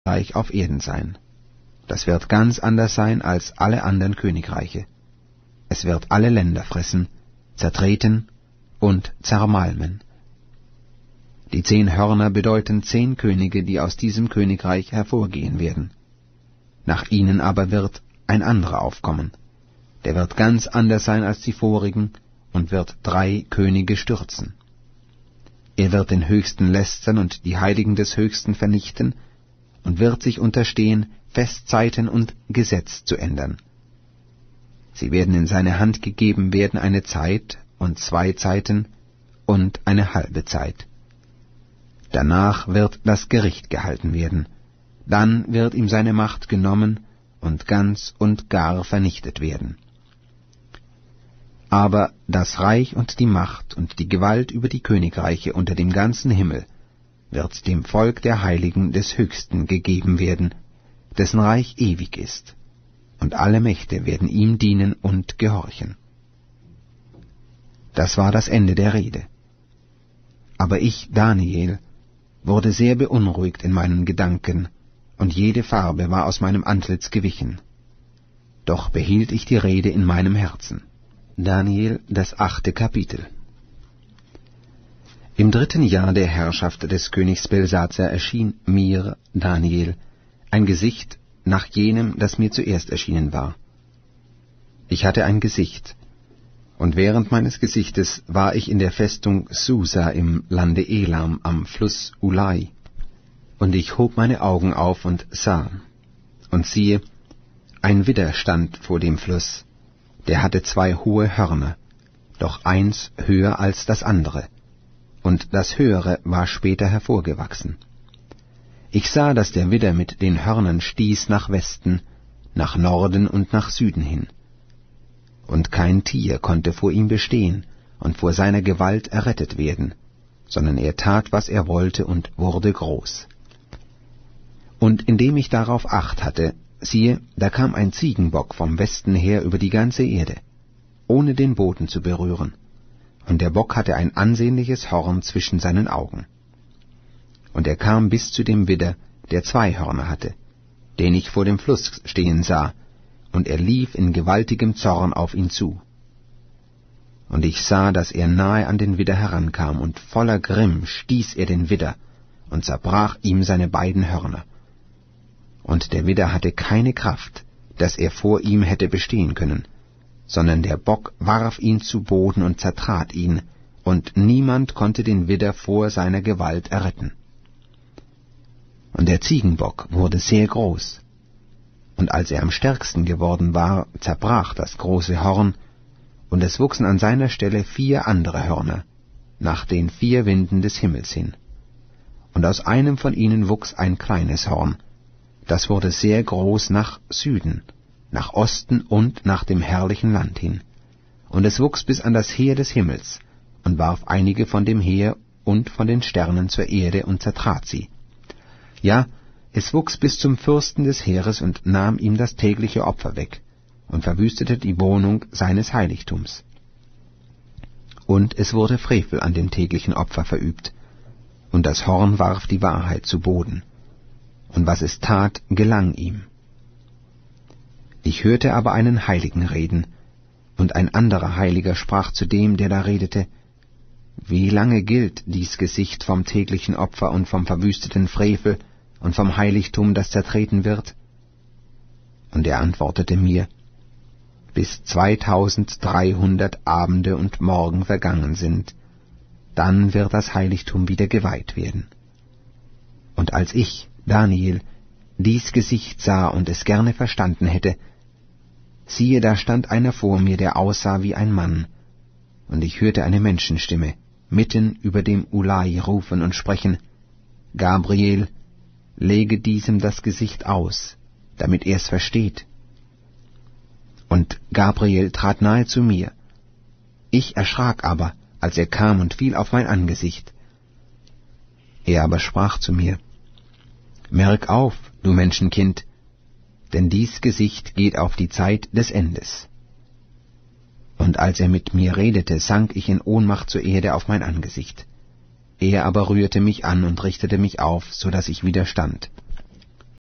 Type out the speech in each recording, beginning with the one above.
Reich auf Erden sein. Das wird ganz anders sein als alle anderen Königreiche. Es wird alle Länder fressen, zertreten und zermalmen. Die 10 Hörner bedeuten 10 Könige, die aus diesem Königreich hervorgehen werden. Nach ihnen aber wird ein anderer aufkommen. Der wird ganz anders sein als die vorigen und wird 3 Könige stürzen. Er wird den Höchsten lästern und die Heiligen des Höchsten vernichten und wird sich unterstehen, Festzeiten und Gesetz zu ändern. Sie werden in seine Hand gegeben werden eine Zeit und 2 Zeiten und eine halbe Zeit. Danach wird das Gericht gehalten werden. Dann wird ihm seine Macht genommen und ganz und gar vernichtet werden. Aber das Reich und die Macht und die Gewalt über die Königreiche unter dem ganzen Himmel wird dem Volk der Heiligen des Höchsten gegeben werden, dessen Reich ewig ist, und alle Mächte werden ihm dienen und gehorchen. Das war das Ende der Rede. Aber ich, Daniel, wurde sehr beunruhigt in meinen Gedanken, und jede Farbe war aus meinem Antlitz gewichen. Doch behielt ich die Rede in meinem Herzen. Daniel, das 8. Kapitel. Im 3. Jahr der Herrschaft des Königs Belsazar erschien mir, Daniel, ein Gesicht nach jenem, das mir zuerst erschienen war. Ich hatte ein Gesicht, und während meines Gesichtes war ich in der Festung Susa im Lande Elam am Fluss Ulai. Und ich hob meine Augen auf und sah, und siehe, ein Widder stand vor dem Fluss, der hatte 2 hohe Hörner, doch eins höher als das andere, und das höhere war später hervorgewachsen. Ich sah, dass der Widder mit den Hörnern stieß nach Westen, nach Norden und nach Süden hin. Und kein Tier konnte vor ihm bestehen und vor seiner Gewalt errettet werden, sondern er tat, was er wollte, und wurde groß. Und indem ich darauf Acht hatte, siehe, da kam ein Ziegenbock vom Westen her über die ganze Erde, ohne den Boden zu berühren, und der Bock hatte ein ansehnliches Horn zwischen seinen Augen. Und er kam bis zu dem Widder, der 2 Hörner hatte, den ich vor dem Fluss stehen sah, und er lief in gewaltigem Zorn auf ihn zu. Und ich sah, dass er nahe an den Widder herankam, und voller Grimm stieß er den Widder und zerbrach ihm seine beiden Hörner. Und der Widder hatte keine Kraft, dass er vor ihm hätte bestehen können, sondern der Bock warf ihn zu Boden und zertrat ihn, und niemand konnte den Widder vor seiner Gewalt erretten. Und der Ziegenbock wurde sehr groß, und als er am stärksten geworden war, zerbrach das große Horn, und es wuchsen an seiner Stelle 4 andere Hörner, nach den 4 Winden des Himmels hin. Und aus einem von ihnen wuchs ein kleines Horn, das wurde sehr groß nach Süden, nach Osten und nach dem herrlichen Land hin. Und es wuchs bis an das Heer des Himmels, und warf einige von dem Heer und von den Sternen zur Erde und zertrat sie. Ja, es wuchs bis zum Fürsten des Heeres und nahm ihm das tägliche Opfer weg und verwüstete die Wohnung seines Heiligtums. Und es wurde Frevel an dem täglichen Opfer verübt, und das Horn warf die Wahrheit zu Boden, und was es tat, gelang ihm. Ich hörte aber einen Heiligen reden, und ein anderer Heiliger sprach zu dem, der da redete: Wie lange gilt dies Gesicht vom täglichen Opfer und vom verwüsteten Frevel und vom Heiligtum, das zertreten wird? Und er antwortete mir: Bis 2300 Abende und Morgen vergangen sind, dann wird das Heiligtum wieder geweiht werden. Und als ich, Daniel, dies Gesicht sah und es gerne verstanden hätte, siehe, da stand einer vor mir, der aussah wie ein Mann, und ich hörte eine Menschenstimme mitten über dem Ulai rufen und sprechen: Gabriel, lege diesem das Gesicht aus, damit er's versteht. Und Gabriel trat nahe zu mir. Ich erschrak aber, als er kam und fiel auf mein Angesicht. Er aber sprach zu mir: Merk auf, du Menschenkind, denn dies Gesicht geht auf die Zeit des Endes. Und als er mit mir redete, sank ich in Ohnmacht zur Erde auf mein Angesicht. Er aber rührte mich an und richtete mich auf, so dass ich wieder stand.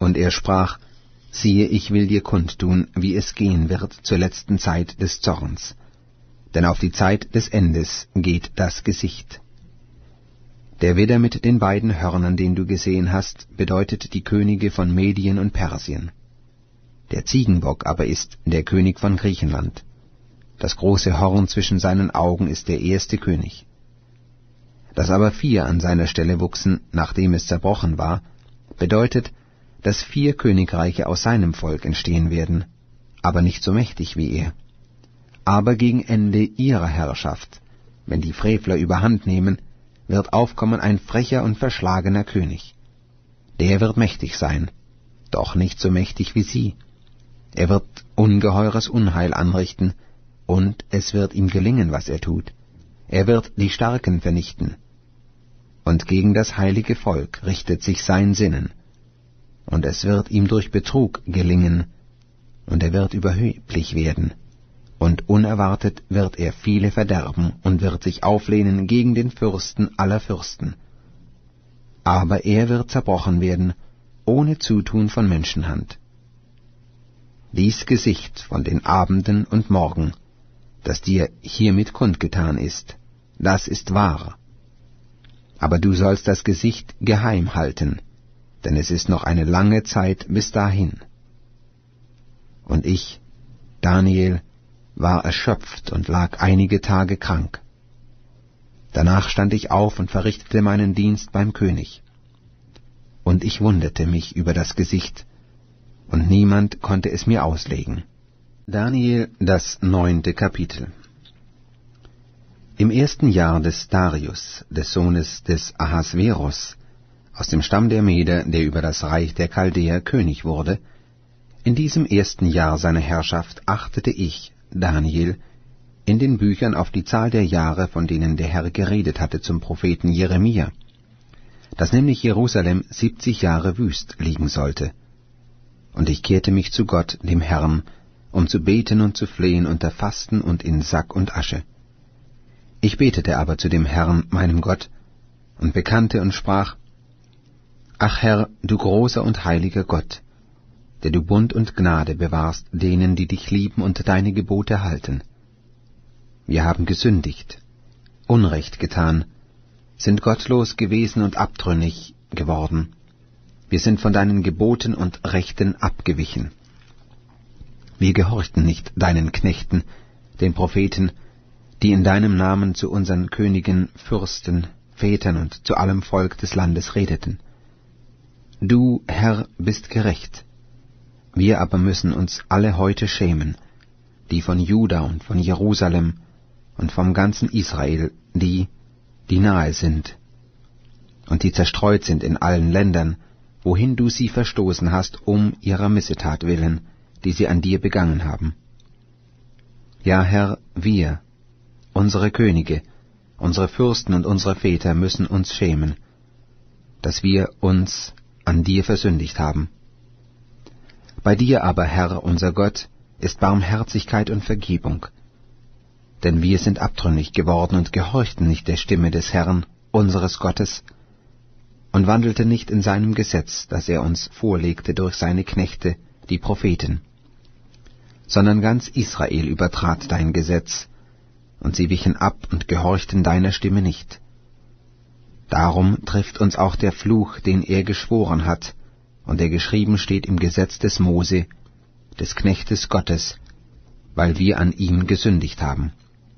Und er sprach, siehe, ich will dir kundtun, wie es gehen wird zur letzten Zeit des Zorns. Denn auf die Zeit des Endes geht das Gesicht. Der Widder mit den beiden Hörnern, den du gesehen hast, bedeutet die Könige von Medien und Persien. Der Ziegenbock aber ist der König von Griechenland. Das große Horn zwischen seinen Augen ist der erste König. Dass aber 4 an seiner Stelle wuchsen, nachdem es zerbrochen war, bedeutet, dass 4 Königreiche aus seinem Volk entstehen werden, aber nicht so mächtig wie er. Aber gegen Ende ihrer Herrschaft, wenn die Frevler überhand nehmen, wird aufkommen ein frecher und verschlagener König. Der wird mächtig sein, doch nicht so mächtig wie sie. Er wird ungeheures Unheil anrichten, und es wird ihm gelingen, was er tut. Er wird die Starken vernichten. Und gegen das heilige Volk richtet sich sein Sinnen. Und es wird ihm durch Betrug gelingen, und er wird überheblich werden. Und unerwartet wird er viele verderben und wird sich auflehnen gegen den Fürsten aller Fürsten. Aber er wird zerbrochen werden, ohne Zutun von Menschenhand. Dies Gesicht von den Abenden und Morgen, das dir hiermit kundgetan ist, das ist wahr. Aber du sollst das Gesicht geheim halten, denn es ist noch eine lange Zeit bis dahin. Und ich, Daniel, war erschöpft und lag einige Tage krank. Danach stand ich auf und verrichtete meinen Dienst beim König. Und ich wunderte mich über das Gesicht, und niemand konnte es mir auslegen. Daniel, das 9. Kapitel. Im 1. Jahr des Darius, des Sohnes des Ahasveros, aus dem Stamm der Meder, der über das Reich der Chaldäer König wurde, in diesem 1. Jahr seiner Herrschaft achtete ich, Daniel, in den Büchern auf die Zahl der Jahre, von denen der Herr geredet hatte zum Propheten Jeremia, dass nämlich Jerusalem 70 Jahre wüst liegen sollte. Und ich kehrte mich zu Gott, dem Herrn, um zu beten und zu flehen unter Fasten und in Sack und Asche. Ich betete aber zu dem Herrn, meinem Gott, und bekannte und sprach, Ach Herr, du großer und heiliger Gott, der du Bund und Gnade bewahrst denen, die dich lieben und deine Gebote halten. Wir haben gesündigt, Unrecht getan, sind gottlos gewesen und abtrünnig geworden. Wir sind von deinen Geboten und Rechten abgewichen. Wir gehorchten nicht deinen Knechten, den Propheten, die in deinem Namen zu unseren Königen, Fürsten, Vätern und zu allem Volk des Landes redeten. Du, Herr, bist gerecht. Wir aber müssen uns alle heute schämen, die von Juda und von Jerusalem und vom ganzen Israel, die nahe sind und die zerstreut sind in allen Ländern, wohin du sie verstoßen hast, um ihrer Missetat willen, die sie an dir begangen haben. Ja, Herr, wir, unsere Könige, unsere Fürsten und unsere Väter müssen uns schämen, dass wir uns an dir versündigt haben. Bei dir aber, Herr, unser Gott, ist Barmherzigkeit und Vergebung, denn wir sind abtrünnig geworden und gehorchten nicht der Stimme des Herrn, unseres Gottes, und wandelten nicht in seinem Gesetz, das er uns vorlegte durch seine Knechte, die Propheten, sondern ganz Israel übertrat dein Gesetz, und sie wichen ab und gehorchten deiner Stimme nicht. Darum trifft uns auch der Fluch, den er geschworen hat, und der geschrieben steht im Gesetz des Mose, des Knechtes Gottes, weil wir an ihm gesündigt haben.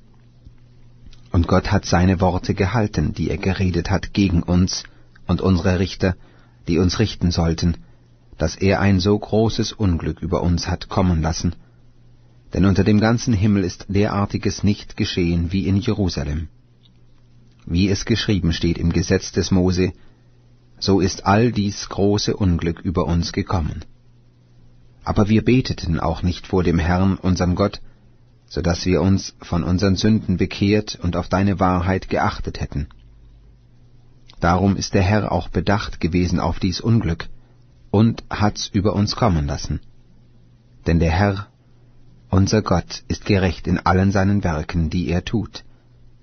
Und Gott hat seine Worte gehalten, die er geredet hat gegen uns und unsere Richter, die uns richten sollten, dass er ein so großes Unglück über uns hat kommen lassen. Denn unter dem ganzen Himmel ist derartiges nicht geschehen wie in Jerusalem. Wie es geschrieben steht im Gesetz des Mose, so ist all dies große Unglück über uns gekommen. Aber wir beteten auch nicht vor dem Herrn, unserem Gott, so dass wir uns von unseren Sünden bekehrt und auf deine Wahrheit geachtet hätten. Darum ist der Herr auch bedacht gewesen auf dies Unglück und hat's über uns kommen lassen. Denn der Herr, unser Gott, ist gerecht in allen seinen Werken, die er tut.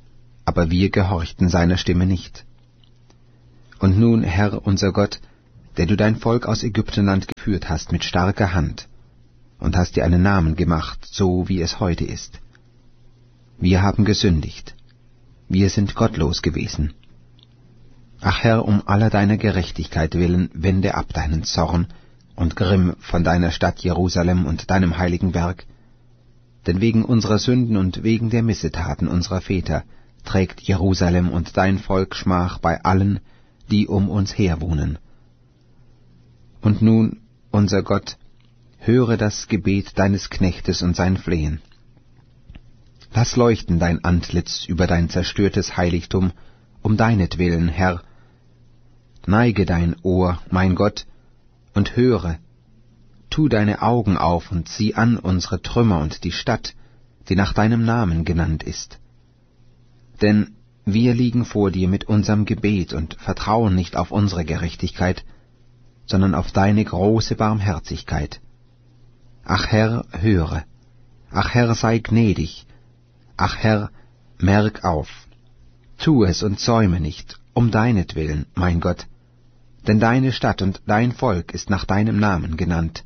Aber wir gehorchten seiner Stimme nicht. Und nun, Herr, unser Gott, der du dein Volk aus Ägyptenland geführt hast mit starker Hand, und hast dir einen Namen gemacht, so wie es heute ist. Wir haben gesündigt, wir sind gottlos gewesen. Ach Herr, um aller deiner Gerechtigkeit willen, wende ab deinen Zorn und Grimm von deiner Stadt Jerusalem und deinem heiligen Berg, denn wegen unserer Sünden und wegen der Missetaten unserer Väter trägt Jerusalem und dein Volk Schmach bei allen, die um uns her wohnen. Und nun, unser Gott, höre das Gebet deines Knechtes und sein Flehen. Lass leuchten dein Antlitz über dein zerstörtes Heiligtum, um deinetwillen, Herr. Neige dein Ohr, mein Gott, und höre. Tu deine Augen auf und sieh an unsere Trümmer und die Stadt, die nach deinem Namen genannt ist. Denn wir liegen vor dir mit unserem Gebet und vertrauen nicht auf unsere Gerechtigkeit, sondern auf deine große Barmherzigkeit. Ach Herr, höre. Ach Herr, sei gnädig. Ach Herr, merk auf. Tu es und säume nicht, um deinetwillen, mein Gott, denn deine Stadt und dein Volk ist nach deinem Namen genannt.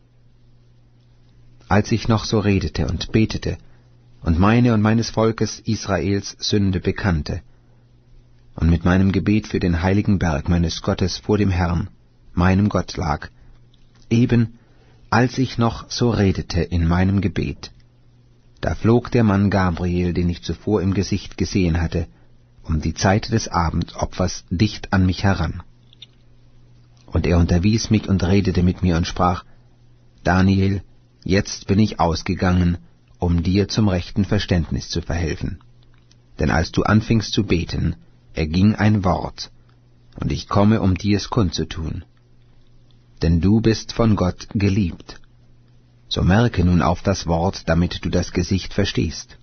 Als ich noch so redete und betete und meine und meines Volkes Israels Sünde bekannte und mit meinem Gebet für den heiligen Berg meines Gottes vor dem Herrn, meinem Gott lag, eben als ich noch so redete in meinem Gebet, da flog der Mann Gabriel, den ich zuvor im Gesicht gesehen hatte, um die Zeit des Abendopfers dicht an mich heran. Und er unterwies mich und redete mit mir und sprach, Daniel, jetzt bin ich ausgegangen, um dir zum rechten Verständnis zu verhelfen. Denn als du anfingst zu beten, erging ein Wort, und ich komme, um dir es kundzutun. Denn du bist von Gott geliebt. So merke nun auf das Wort, damit du das Gesicht verstehst.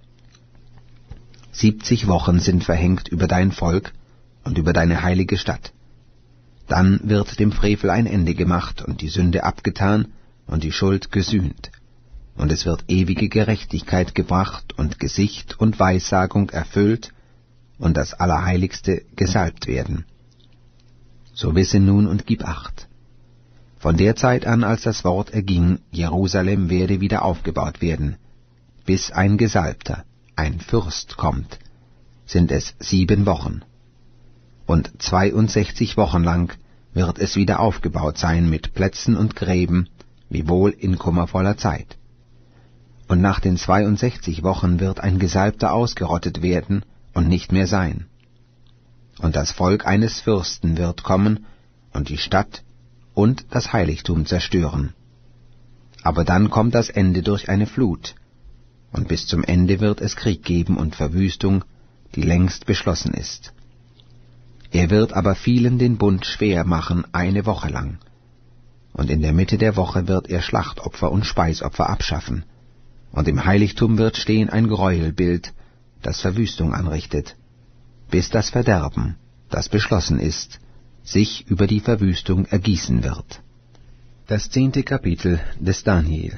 70 Wochen sind verhängt über dein Volk und über deine heilige Stadt. Dann wird dem Frevel ein Ende gemacht und die Sünde abgetan und die Schuld gesühnt. Und es wird ewige Gerechtigkeit gebracht und Gesicht und Weissagung erfüllt und das Allerheiligste gesalbt werden. So wisse nun und gib Acht. Von der Zeit an, als das Wort erging, Jerusalem werde wieder aufgebaut werden, bis ein Gesalbter, ein Fürst kommt, sind es 7 Wochen. Und 62 Wochen lang wird es wieder aufgebaut sein mit Plätzen und Gräben, wiewohl in kummervoller Zeit. Und nach den 62 Wochen wird ein Gesalbter ausgerottet werden und nicht mehr sein. Und das Volk eines Fürsten wird kommen und die Stadt und das Heiligtum zerstören. Aber dann kommt das Ende durch eine Flut, und bis zum Ende wird es Krieg geben und Verwüstung, die längst beschlossen ist. Er wird aber vielen den Bund schwer machen 1 Woche lang, und in der Mitte der Woche wird er Schlachtopfer und Speisopfer abschaffen, und im Heiligtum wird stehen ein Gräuelbild, das Verwüstung anrichtet, bis das Verderben, das beschlossen ist, sich über die Verwüstung ergießen wird. Das 10. Kapitel des Daniel.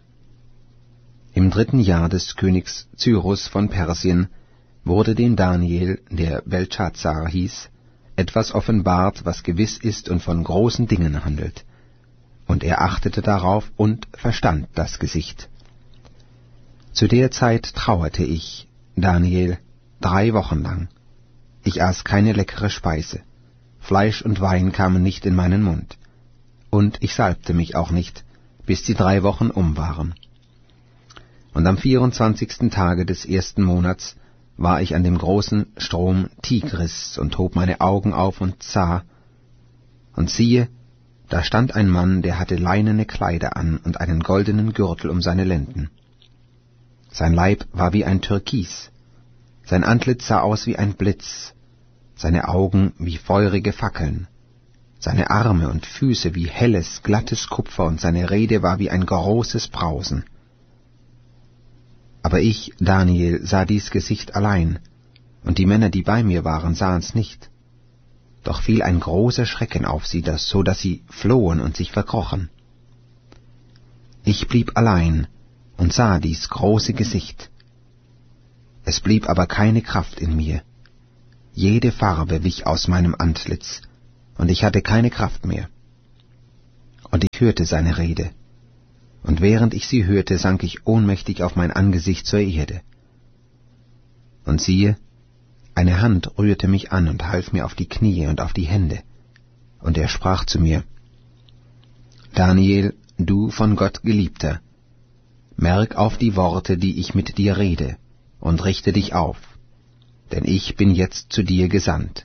Im 3. Jahr des Königs Cyrus von Persien wurde dem Daniel, der Beltschazzar hieß, etwas offenbart, was gewiss ist und von großen Dingen handelt. Und er achtete darauf und verstand das Gesicht. Zu der Zeit trauerte ich, Daniel, 3 Wochen lang. Ich aß keine leckere Speise. Fleisch und Wein kamen nicht in meinen Mund. Und ich salbte mich auch nicht, bis die 3 Wochen um waren. Und am 24. Tage des 1. Monats war ich an dem großen Strom Tigris und hob meine Augen auf und sah. Und siehe, da stand ein Mann, der hatte leinene Kleider an und einen goldenen Gürtel um seine Lenden. Sein Leib war wie ein Türkis, sein Antlitz sah aus wie ein Blitz, seine Augen wie feurige Fackeln, seine Arme und Füße wie helles, glattes Kupfer, und seine Rede war wie ein großes Brausen. Aber ich, Daniel, sah dies Gesicht allein, und die Männer, die bei mir waren, sahen's nicht. Doch fiel ein großer Schrecken auf sie, so dass sie flohen und sich verkrochen. Ich blieb allein und sah dies große Gesicht. Es blieb aber keine Kraft in mir. Jede Farbe wich aus meinem Antlitz, und ich hatte keine Kraft mehr. Und ich hörte seine Rede, und während ich sie hörte, sank ich ohnmächtig auf mein Angesicht zur Erde. Und siehe, eine Hand rührte mich an und half mir auf die Knie und auf die Hände, und er sprach zu mir: Daniel, du von Gott Geliebter, merk auf die Worte, die ich mit dir rede, und richte dich auf, denn ich bin jetzt zu dir gesandt.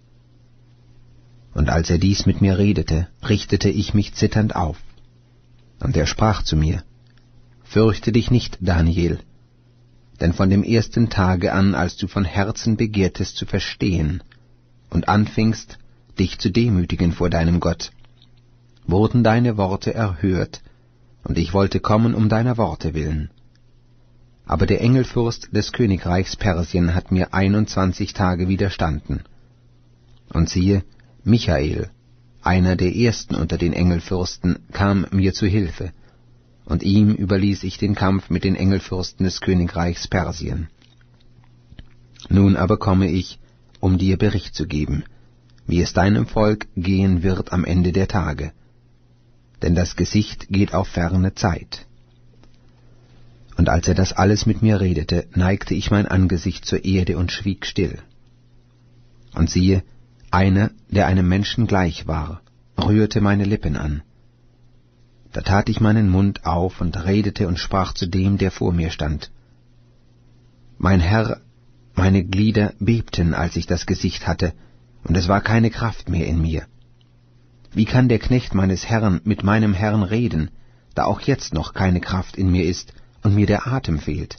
Und als er dies mit mir redete, richtete ich mich zitternd auf. Und er sprach zu mir: Fürchte dich nicht, Daniel, denn von dem ersten Tage an, als du von Herzen begehrtest zu verstehen und anfingst, dich zu demütigen vor deinem Gott, wurden deine Worte erhört, und ich wollte kommen um deiner Worte willen. Aber der Engelfürst des Königreichs Persien hat mir 21 Tage widerstanden. Und siehe, Michael, einer der ersten unter den Engelfürsten, kam mir zu Hilfe, und ihm überließ ich den Kampf mit den Engelfürsten des Königreichs Persien. Nun aber komme ich, um dir Bericht zu geben, wie es deinem Volk gehen wird am Ende der Tage, denn das Gesicht geht auf ferne Zeit. Und als er das alles mit mir redete, neigte ich mein Angesicht zur Erde und schwieg still. Und siehe, einer, der einem Menschen gleich war, rührte meine Lippen an. Da tat ich meinen Mund auf und redete und sprach zu dem, der vor mir stand: Mein Herr, meine Glieder bebten, als ich das Gesicht hatte, und es war keine Kraft mehr in mir. Wie kann der Knecht meines Herrn mit meinem Herrn reden, da auch jetzt noch keine Kraft in mir ist und mir der Atem fehlt?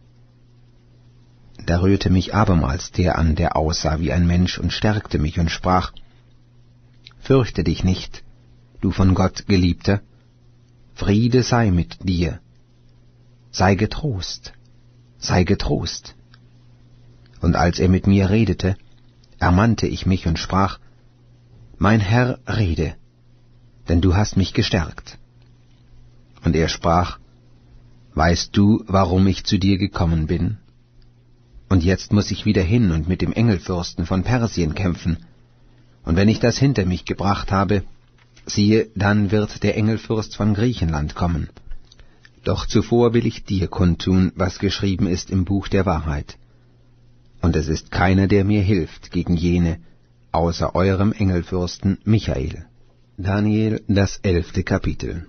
Da rührte mich abermals der an, der aussah wie ein Mensch, und stärkte mich und sprach: Fürchte dich nicht, du von Gott Geliebter, Friede sei mit dir, sei getrost, sei getrost. Und als er mit mir redete, ermannte ich mich und sprach: Mein Herr, rede, denn du hast mich gestärkt. Und er sprach: Weißt du, warum ich zu dir gekommen bin? Und jetzt muss ich wieder hin und mit dem Engelfürsten von Persien kämpfen. Und wenn ich das hinter mich gebracht habe, siehe, dann wird der Engelfürst von Griechenland kommen. Doch zuvor will ich dir kundtun, was geschrieben ist im Buch der Wahrheit. Und es ist keiner, der mir hilft gegen jene, außer eurem Engelfürsten Michael. Daniel, das 11. Kapitel.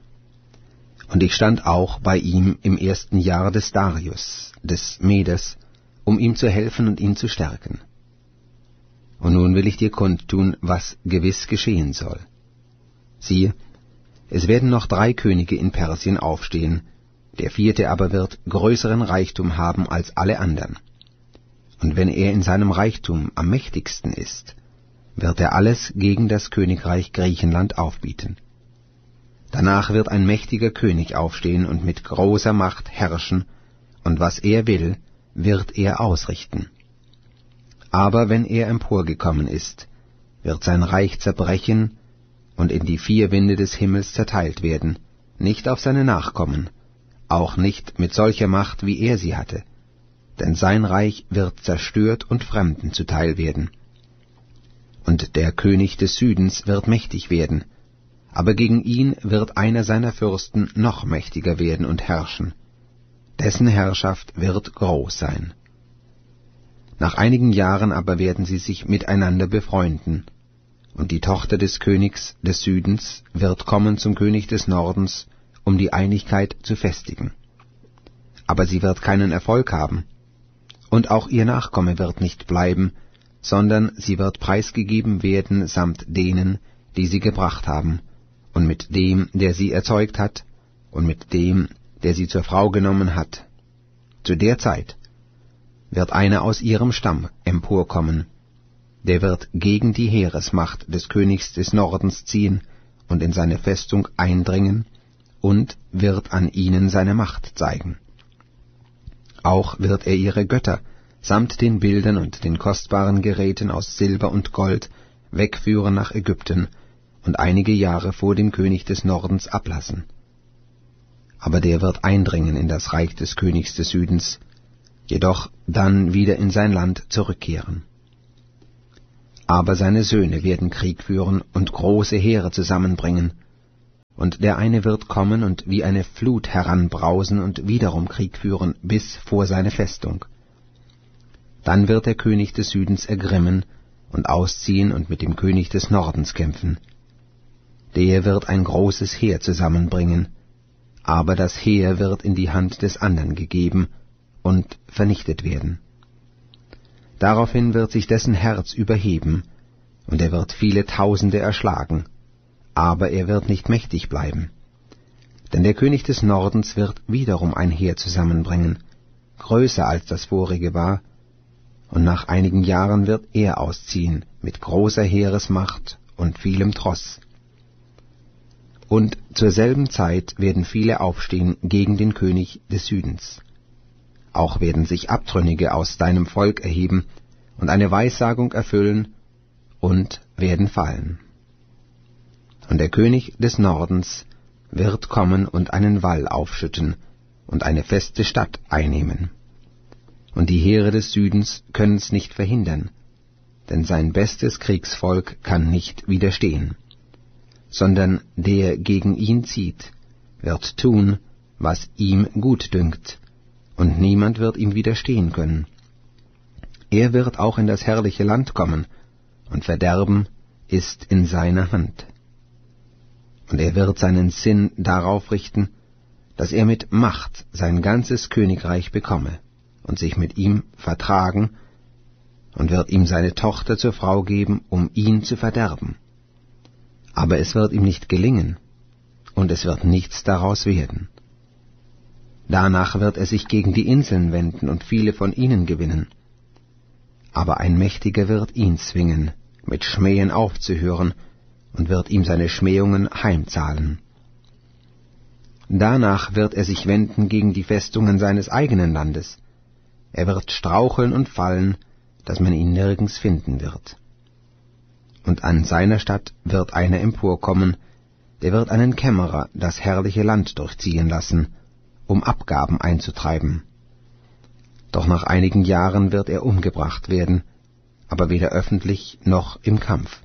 Und ich stand auch bei ihm im 1. Jahr des Darius, des Medes, um ihm zu helfen und ihn zu stärken. Und nun will ich dir kundtun, was gewiss geschehen soll. Siehe, es werden noch 3 Könige in Persien aufstehen, der 4. aber wird größeren Reichtum haben als alle anderen. Und wenn er in seinem Reichtum am mächtigsten ist, wird er alles gegen das Königreich Griechenland aufbieten. Danach wird ein mächtiger König aufstehen und mit großer Macht herrschen, und was er will, wird er ausrichten. Aber wenn er emporgekommen ist, wird sein Reich zerbrechen und in die 4 Winde des Himmels zerteilt werden, nicht auf seine Nachkommen, auch nicht mit solcher Macht, wie er sie hatte, denn sein Reich wird zerstört und Fremden zuteil werden. Und der König des Südens wird mächtig werden, aber gegen ihn wird einer seiner Fürsten noch mächtiger werden und herrschen. Dessen Herrschaft wird groß sein. Nach einigen Jahren aber werden sie sich miteinander befreunden, und die Tochter des Königs des Südens wird kommen zum König des Nordens, um die Einigkeit zu festigen. Aber sie wird keinen Erfolg haben, und auch ihr Nachkomme wird nicht bleiben, sondern sie wird preisgegeben werden samt denen, die sie gebracht haben, und mit dem, der sie erzeugt hat, und mit dem, der sie zur Frau genommen hat. Zu der Zeit wird einer aus ihrem Stamm emporkommen, der wird gegen die Heeresmacht des Königs des Nordens ziehen und in seine Festung eindringen und wird an ihnen seine Macht zeigen. Auch wird er ihre Götter samt den Bildern und den kostbaren Geräten aus Silber und Gold wegführen nach Ägypten und einige Jahre vor dem König des Nordens ablassen. Aber der wird eindringen in das Reich des Königs des Südens, jedoch dann wieder in sein Land zurückkehren. Aber seine Söhne werden Krieg führen und große Heere zusammenbringen. Und der eine wird kommen und wie eine Flut heranbrausen und wiederum Krieg führen bis vor seine Festung. Dann wird der König des Südens ergrimmen und ausziehen und mit dem König des Nordens kämpfen. Der wird ein großes Heer zusammenbringen, aber das Heer wird in die Hand des anderen gegeben und vernichtet werden. Daraufhin wird sich dessen Herz überheben, und er wird viele Tausende erschlagen, aber er wird nicht mächtig bleiben. Denn der König des Nordens wird wiederum ein Heer zusammenbringen, größer als das vorige war, und nach einigen Jahren wird er ausziehen, mit großer Heeresmacht und vielem Tross. Und zur selben Zeit werden viele aufstehen gegen den König des Südens. Auch werden sich Abtrünnige aus deinem Volk erheben und eine Weissagung erfüllen und werden fallen. Und der König des Nordens wird kommen und einen Wall aufschütten und eine feste Stadt einnehmen. Und die Heere des Südens können's nicht verhindern, denn sein bestes Kriegsvolk kann nicht widerstehen, sondern der gegen ihn zieht, wird tun, was ihm gut dünkt, und niemand wird ihm widerstehen können. Er wird auch in das herrliche Land kommen, und Verderben ist in seiner Hand. Und er wird seinen Sinn darauf richten, dass er mit Macht sein ganzes Königreich bekomme und sich mit ihm vertragen, und wird ihm seine Tochter zur Frau geben, um ihn zu verderben. Aber es wird ihm nicht gelingen, und es wird nichts daraus werden. Danach wird er sich gegen die Inseln wenden und viele von ihnen gewinnen. Aber ein Mächtiger wird ihn zwingen, mit Schmähen aufzuhören, und wird ihm seine Schmähungen heimzahlen. Danach wird er sich wenden gegen die Festungen seines eigenen Landes. Er wird straucheln und fallen, dass man ihn nirgends finden wird. Und an seiner Stadt wird einer emporkommen, der wird einen Kämmerer das herrliche Land durchziehen lassen, um Abgaben einzutreiben. Doch nach einigen Jahren wird er umgebracht werden, aber weder öffentlich noch im Kampf.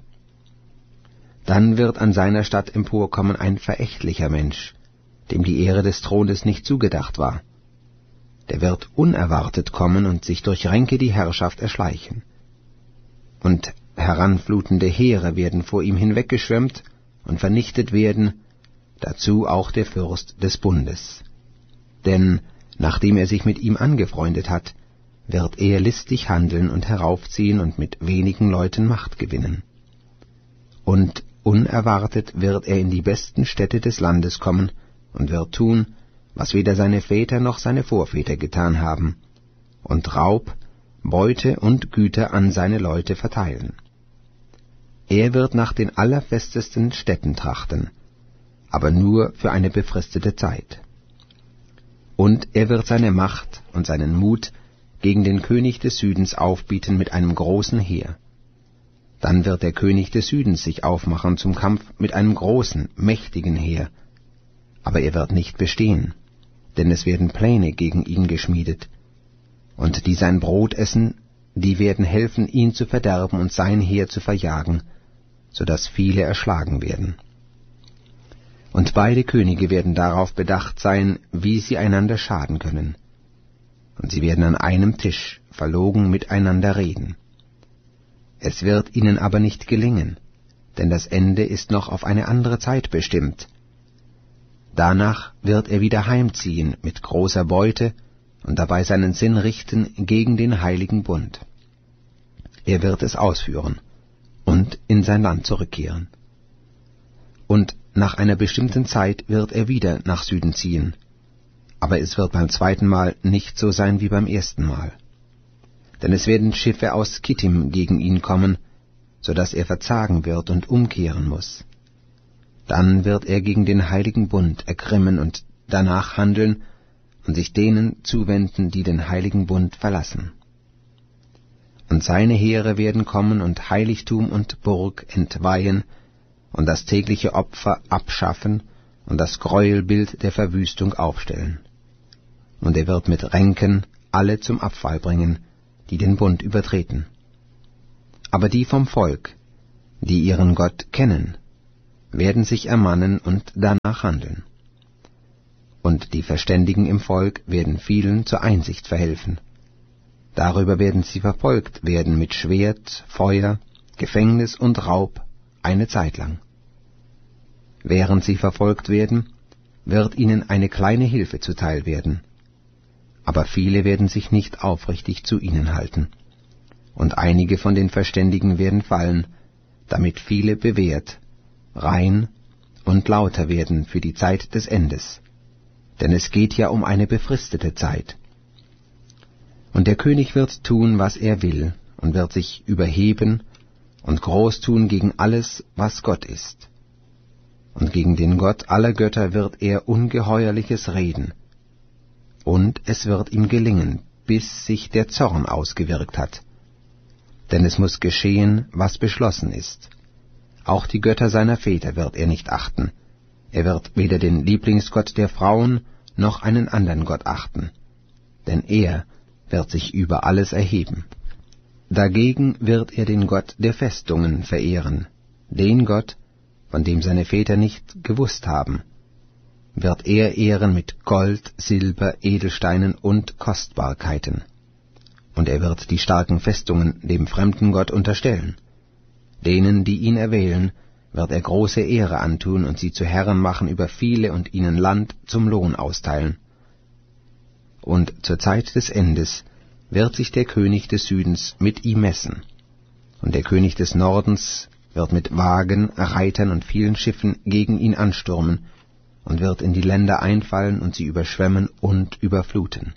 Dann wird an seiner Stadt emporkommen ein verächtlicher Mensch, dem die Ehre des Thrones nicht zugedacht war. Der wird unerwartet kommen und sich durch Ränke die Herrschaft erschleichen. Und heranflutende Heere werden vor ihm hinweggeschwemmt und vernichtet werden, dazu auch der Fürst des Bundes. Denn nachdem er sich mit ihm angefreundet hat, wird er listig handeln und heraufziehen und mit wenigen Leuten Macht gewinnen. Und unerwartet wird er in die besten Städte des Landes kommen und wird tun, was weder seine Väter noch seine Vorväter getan haben, und Raub, Beute und Güter an seine Leute verteilen. Er wird nach den allerfestesten Städten trachten, aber nur für eine befristete Zeit. Und er wird seine Macht und seinen Mut gegen den König des Südens aufbieten mit einem großen Heer. Dann wird der König des Südens sich aufmachen zum Kampf mit einem großen, mächtigen Heer, aber er wird nicht bestehen, denn es werden Pläne gegen ihn geschmiedet, und die sein Brot essen, die werden helfen, ihn zu verderben und sein Heer zu verjagen, so dass viele erschlagen werden. Und beide Könige werden darauf bedacht sein, wie sie einander schaden können. Und sie werden an einem Tisch verlogen miteinander reden. Es wird ihnen aber nicht gelingen, denn das Ende ist noch auf eine andere Zeit bestimmt. Danach wird er wieder heimziehen mit großer Beute und dabei seinen Sinn richten gegen den heiligen Bund. Er wird es ausführen und in sein Land zurückkehren. Und nach einer bestimmten Zeit wird er wieder nach Süden ziehen, aber es wird beim zweiten Mal nicht so sein wie beim ersten Mal. Denn es werden Schiffe aus Kittim gegen ihn kommen, so dass er verzagen wird und umkehren muss. Dann wird er gegen den heiligen Bund ergrimmen und danach handeln und sich denen zuwenden, die den heiligen Bund verlassen. Und seine Heere werden kommen und Heiligtum und Burg entweihen und das tägliche Opfer abschaffen und das Gräuelbild der Verwüstung aufstellen. Und er wird mit Ränken alle zum Abfall bringen, die den Bund übertreten. Aber die vom Volk, die ihren Gott kennen, werden sich ermannen und danach handeln. Und die Verständigen im Volk werden vielen zur Einsicht verhelfen. Darüber werden sie verfolgt werden mit Schwert, Feuer, Gefängnis und Raub eine Zeit lang. Während sie verfolgt werden, wird ihnen eine kleine Hilfe zuteil werden. Aber viele werden sich nicht aufrichtig zu ihnen halten. Und einige von den Verständigen werden fallen, damit viele bewährt, rein und lauter werden für die Zeit des Endes. Denn es geht ja um eine befristete Zeit. Und der König wird tun, was er will, und wird sich überheben und groß tun gegen alles, was Gott ist. Und gegen den Gott aller Götter wird er Ungeheuerliches reden. Und es wird ihm gelingen, bis sich der Zorn ausgewirkt hat. Denn es muss geschehen, was beschlossen ist. Auch die Götter seiner Väter wird er nicht achten. Er wird weder den Lieblingsgott der Frauen noch einen anderen Gott achten. Denn er wird sich über alles erheben. Dagegen wird er den Gott der Festungen verehren, den Gott, von dem seine Väter nicht gewusst haben, wird er ehren mit Gold, Silber, Edelsteinen und Kostbarkeiten. Und er wird die starken Festungen dem fremden Gott unterstellen. Denen, die ihn erwählen, wird er große Ehre antun und sie zu Herren machen über viele und ihnen Land zum Lohn austeilen. Und zur Zeit des Endes wird sich der König des Südens mit ihm messen, und der König des Nordens wird mit Wagen, Reitern und vielen Schiffen gegen ihn anstürmen und wird in die Länder einfallen und sie überschwemmen und überfluten.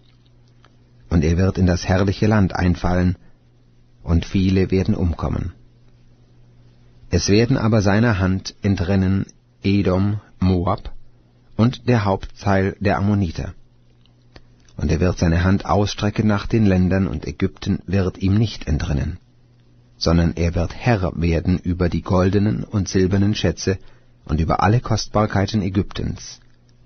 Und er wird in das herrliche Land einfallen, und viele werden umkommen. Es werden aber seiner Hand entrennen Edom, Moab und der Hauptteil der Ammoniter. Und er wird seine Hand ausstrecken nach den Ländern, und Ägypten wird ihm nicht entrinnen, sondern er wird Herr werden über die goldenen und silbernen Schätze und über alle Kostbarkeiten Ägyptens.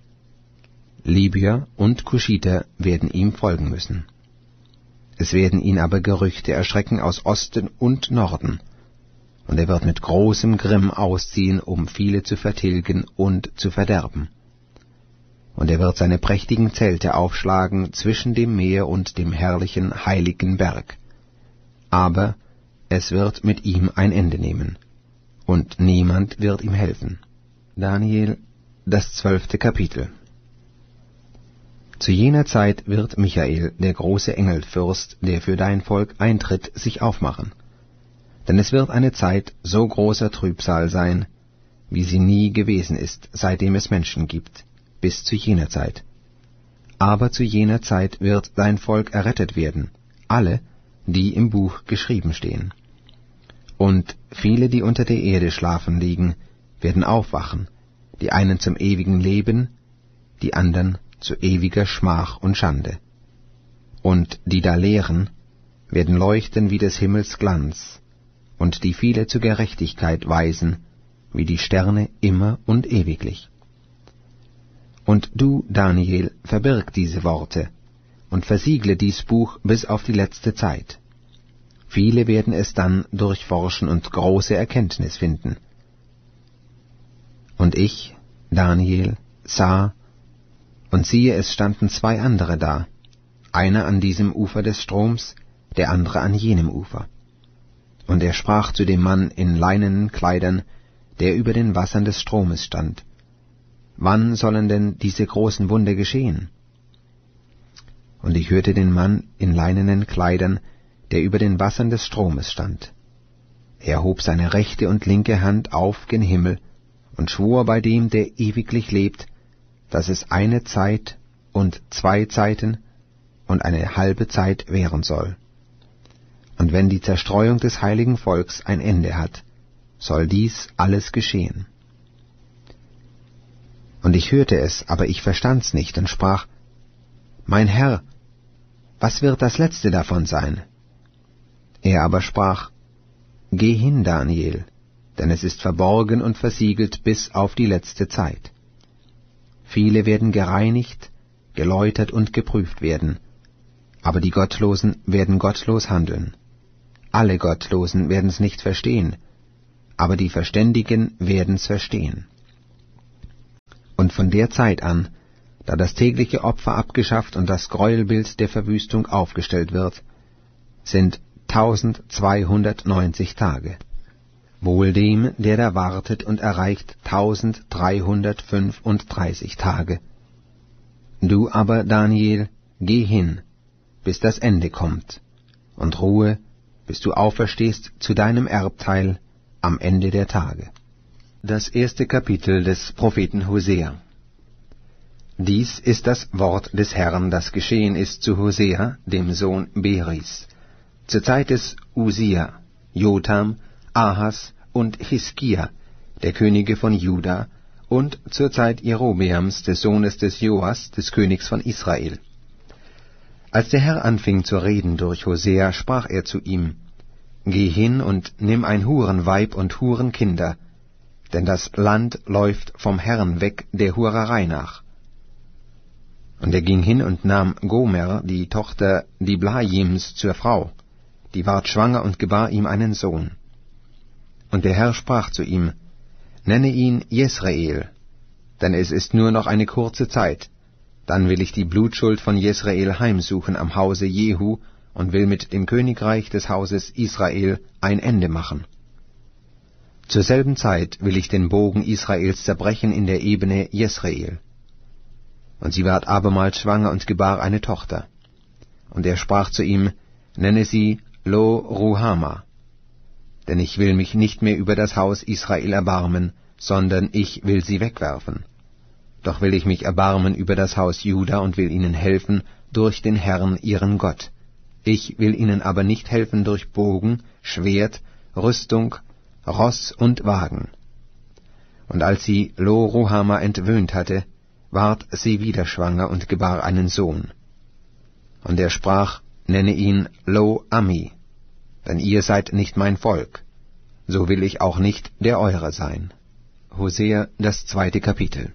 Libyer und Kuschiter werden ihm folgen müssen. Es werden ihn aber Gerüchte erschrecken aus Osten und Norden, und er wird mit großem Grimm ausziehen, um viele zu vertilgen und zu verderben. Und er wird seine prächtigen Zelte aufschlagen zwischen dem Meer und dem herrlichen, heiligen Berg. Aber es wird mit ihm ein Ende nehmen, und niemand wird ihm helfen. Daniel, das 12. Kapitel. Zu jener Zeit wird Michael, der große Engelfürst, der für dein Volk eintritt, sich aufmachen. Denn es wird eine Zeit so großer Trübsal sein, wie sie nie gewesen ist, seitdem es Menschen gibt, bis zu jener Zeit. Aber zu jener Zeit wird dein Volk errettet werden, alle, die im Buch geschrieben stehen. Und viele, die unter der Erde schlafen liegen, werden aufwachen, die einen zum ewigen Leben, die andern zu ewiger Schmach und Schande. Und die da lehren, werden leuchten wie des Himmels Glanz, und die viele zur Gerechtigkeit weisen, wie die Sterne immer und ewiglich. Und du, Daniel, verbirg diese Worte und versiegle dies Buch bis auf die letzte Zeit. Viele werden es dann durchforschen und große Erkenntnis finden. Und ich, Daniel, sah, und siehe, es standen 2 andere da, einer an diesem Ufer des Stroms, der andere an jenem Ufer. Und er sprach zu dem Mann in leinenen Kleidern, der über den Wassern des Stromes stand: Wann sollen denn diese großen Wunder geschehen? Und ich hörte den Mann in leinenen Kleidern, der über den Wassern des Stromes stand. Er hob seine rechte und linke Hand auf gen Himmel und schwor bei dem, der ewiglich lebt, dass es eine Zeit und 2 Zeiten und eine halbe Zeit währen soll. Und wenn die Zerstreuung des heiligen Volks ein Ende hat, soll dies alles geschehen. Und ich hörte es, aber ich verstand's nicht und sprach: Mein Herr, was wird das Letzte davon sein? Er aber sprach: Geh hin, Daniel, denn es ist verborgen und versiegelt bis auf die letzte Zeit. Viele werden gereinigt, geläutert und geprüft werden, aber die Gottlosen werden gottlos handeln. Alle Gottlosen werden's nicht verstehen, aber die Verständigen werden's verstehen. Und von der Zeit an, da das tägliche Opfer abgeschafft und das Gräuelbild der Verwüstung aufgestellt wird, sind 1290 Tage. Wohl dem, der da wartet und erreicht 1335 Tage. Du aber, Daniel, geh hin, bis das Ende kommt, und ruhe, bis du auferstehst zu deinem Erbteil am Ende der Tage. Das erste Kapitel des Propheten Hosea. Dies ist das Wort des Herrn, das geschehen ist zu Hosea, dem Sohn Beris, zur Zeit des Usia, Jotham, Ahas und Hiskia, der Könige von Juda, und zur Zeit Jerobeams, des Sohnes des Joas, des Königs von Israel. Als der Herr anfing zu reden durch Hosea, sprach er zu ihm: Geh hin und nimm ein Hurenweib und Hurenkinder, denn das Land läuft vom Herrn weg der Hurerei nach. Und er ging hin und nahm Gomer, die Tochter Diblajims, zur Frau, die ward schwanger und gebar ihm einen Sohn. Und der Herr sprach zu ihm: Nenne ihn Jesrael, denn es ist nur noch eine kurze Zeit, dann will ich die Blutschuld von Jesrael heimsuchen am Hause Jehu und will mit dem Königreich des Hauses Israel ein Ende machen. Zur selben Zeit will ich den Bogen Israels zerbrechen in der Ebene Jesrael. Und sie ward abermals schwanger und gebar eine Tochter. Und er sprach zu ihm: Nenne sie Lo-Ruhama, denn ich will mich nicht mehr über das Haus Israel erbarmen, sondern ich will sie wegwerfen. Doch will ich mich erbarmen über das Haus Juda und will ihnen helfen durch den Herrn ihren Gott. Ich will ihnen aber nicht helfen durch Bogen, Schwert, Rüstung, Ross und Wagen. Und als sie Lo-Ruhama entwöhnt hatte, ward sie wieder schwanger und gebar einen Sohn. Und er sprach: Nenne ihn Lo-Ami, denn ihr seid nicht mein Volk, so will ich auch nicht der eure sein. Hosea, das 2. Kapitel.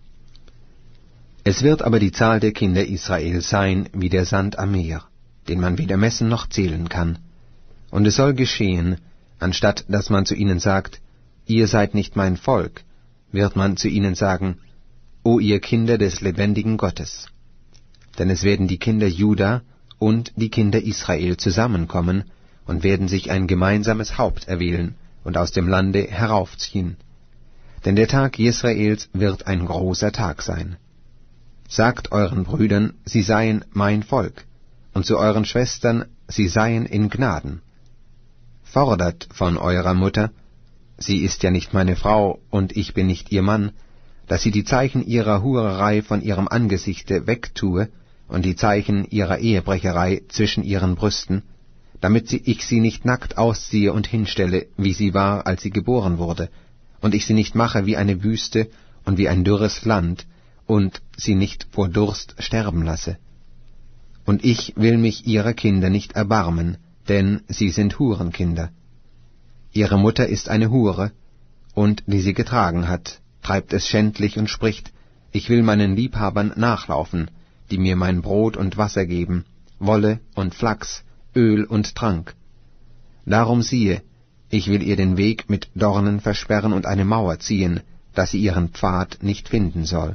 Es wird aber die Zahl der Kinder Israel sein wie der Sand am Meer, den man weder messen noch zählen kann. Und es soll geschehen, anstatt dass man zu ihnen sagt: Ihr seid nicht mein Volk, wird man zu ihnen sagen: O ihr Kinder des lebendigen Gottes. Denn es werden die Kinder Juda und die Kinder Israel zusammenkommen und werden sich ein gemeinsames Haupt erwählen und aus dem Lande heraufziehen. Denn der Tag Jesraels wird ein großer Tag sein. Sagt euren Brüdern, sie seien mein Volk, und zu euren Schwestern, sie seien in Gnaden. Fordert von eurer Mutter, sie ist ja nicht meine Frau und ich bin nicht ihr Mann, dass sie die Zeichen ihrer Hurerei von ihrem Angesichte wegtue und die Zeichen ihrer Ehebrecherei zwischen ihren Brüsten, damit ich sie nicht nackt ausziehe und hinstelle, wie sie war, als sie geboren wurde, und ich sie nicht mache wie eine Wüste und wie ein dürres Land, und sie nicht vor Durst sterben lasse. Und ich will mich ihrer Kinder nicht erbarmen, denn sie sind Hurenkinder. Ihre Mutter ist eine Hure, und die sie getragen hat, treibt es schändlich und spricht: Ich will meinen Liebhabern nachlaufen, die mir mein Brot und Wasser geben, Wolle und Flachs, Öl und Trank. Darum siehe, ich will ihr den Weg mit Dornen versperren und eine Mauer ziehen, dass sie ihren Pfad nicht finden soll.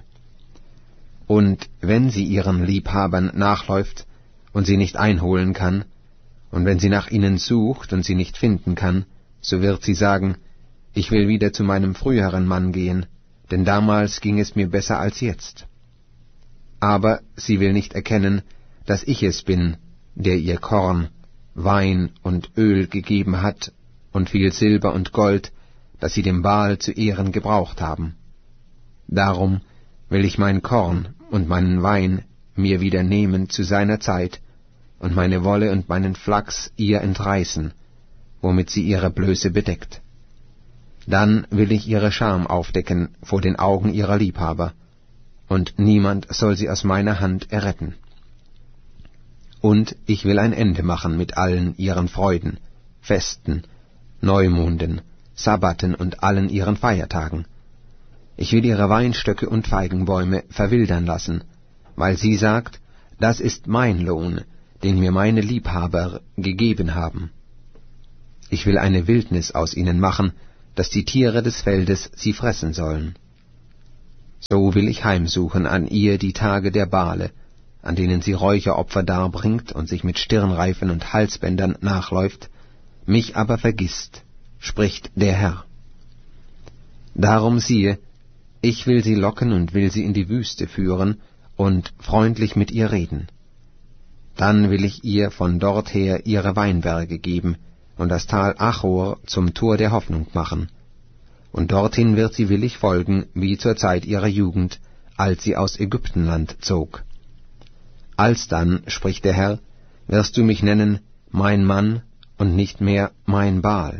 Und wenn sie ihren Liebhabern nachläuft und sie nicht einholen kann, und wenn sie nach ihnen sucht und sie nicht finden kann, so wird sie sagen: Ich will wieder zu meinem früheren Mann gehen, denn damals ging es mir besser als jetzt. Aber sie will nicht erkennen, dass ich es bin, der ihr Korn, Wein und Öl gegeben hat und viel Silber und Gold, das sie dem Baal zu Ehren gebraucht haben. Darum will ich mein Korn und meinen Wein mir wieder nehmen zu seiner Zeit und meine Wolle und meinen Flachs ihr entreißen, womit sie ihre Blöße bedeckt. Dann will ich ihre Scham aufdecken vor den Augen ihrer Liebhaber, und niemand soll sie aus meiner Hand erretten. Und ich will ein Ende machen mit allen ihren Freuden, Festen, Neumonden, Sabbaten und allen ihren Feiertagen. Ich will ihre Weinstöcke und Feigenbäume verwildern lassen, weil sie sagt: Das ist mein Lohn, den mir meine Liebhaber gegeben haben. Ich will eine Wildnis aus ihnen machen, dass die Tiere des Feldes sie fressen sollen. So will ich heimsuchen an ihr die Tage der Bale, an denen sie Räucheropfer darbringt und sich mit Stirnreifen und Halsbändern nachläuft, mich aber vergisst, spricht der Herr. Darum siehe, ich will sie locken und will sie in die Wüste führen und freundlich mit ihr reden. Dann will ich ihr von dort her ihre Weinberge geben und das Tal Achor zum Tor der Hoffnung machen. Und dorthin wird sie willig folgen, wie zur Zeit ihrer Jugend, als sie aus Ägyptenland zog. Alsdann, spricht der Herr, wirst du mich nennen, mein Mann, und nicht mehr mein Baal.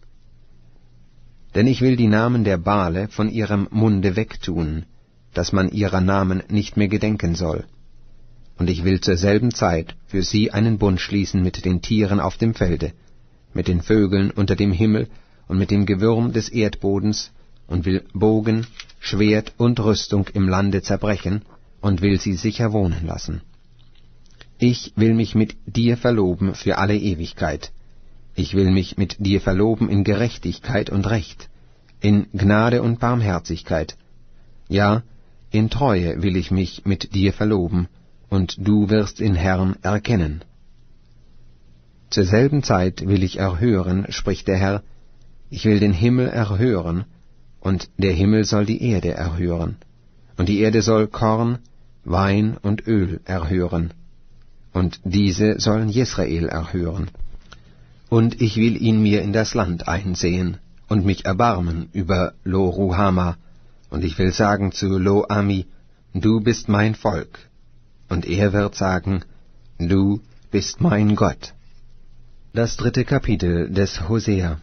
Denn ich will die Namen der Bale von ihrem Munde wegtun, dass man ihrer Namen nicht mehr gedenken soll. Und ich will zur selben Zeit für sie einen Bund schließen mit den Tieren auf dem Felde, mit den Vögeln unter dem Himmel und mit dem Gewürm des Erdbodens, und will Bogen, Schwert und Rüstung im Lande zerbrechen, und will sie sicher wohnen lassen. Ich will mich mit dir verloben für alle Ewigkeit. Ich will mich mit dir verloben in Gerechtigkeit und Recht, in Gnade und Barmherzigkeit. Ja, in Treue will ich mich mit dir verloben, und du wirst den Herrn erkennen. Zur selben Zeit will ich erhören, spricht der Herr, ich will den Himmel erhören, und der Himmel soll die Erde erhören, und die Erde soll Korn, Wein und Öl erhören, und diese sollen Jesrael erhören. Und ich will ihn mir in das Land einsehen, und mich erbarmen über Lo-Ruhama, und ich will sagen zu Lo-Ami, du bist mein Volk, und er wird sagen, du bist mein Gott. Das 3. Kapitel des Hosea.